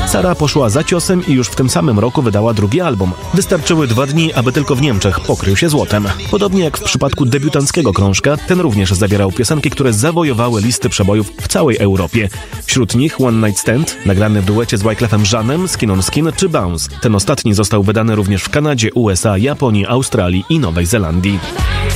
Sara poszła za ciosem i już w tym samym roku wydała drugi album. Wystarczyły 2 dni, aby tylko w Niemczech pokrył się złotem. Podobnie jak w przypadku debiutanckiego krążka, ten również zawierał piosenki, które zawojowały listy przebojów w całej Europie. Wśród nich One Night Stand, nagrany w duecie z Wyclefem Jeanem, Skin on Skin czy Bounce. Ten ostatni został wydany również w Kanadzie, USA, Japonii, Australii i Nowej Zelandii.